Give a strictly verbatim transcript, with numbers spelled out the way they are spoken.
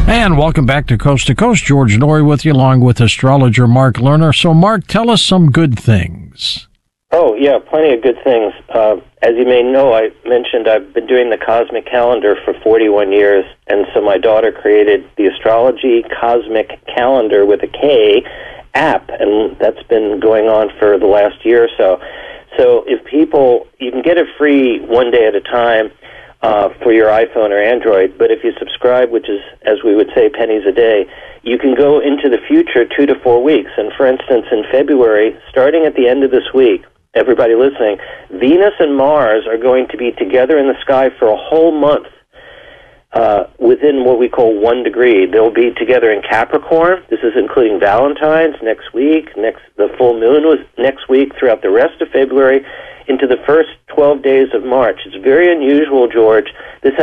And welcome back to Coast to Coast. George Noory with you, along with astrologer Mark Lerner. So, Mark, tell us some good things. Oh, yeah, plenty of good things. Uh, as you may know, I mentioned I've been doing the cosmic calendar for forty-one years, and so my daughter created the Astrology Cosmic Calendar with a K app, and that's been going on for the last year or so. So if people, you can get it free one day at a time uh, for your iPhone or Android, but if you subscribe, which is, as we would say, pennies a day, you can go into the future two to four weeks. And for instance, in February, starting at the end of this week, everybody listening, Venus and Mars are going to be together in the sky for a whole month uh, within what we call one degree. They'll be together in Capricorn. This is including Valentine's next week, next the full moon was next week, throughout the rest of February, into the first twelve days of March. It's very unusual, George. This